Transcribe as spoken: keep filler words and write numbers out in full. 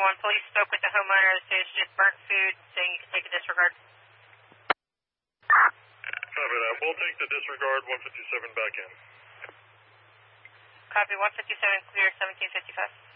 one, police spoke with the homeowner. Says it's just burnt food, saying you can take a disregard. Copy that. We'll take the disregard one fifty-seven back in. Copy one fifty-seven, clear seventeen fifty-five.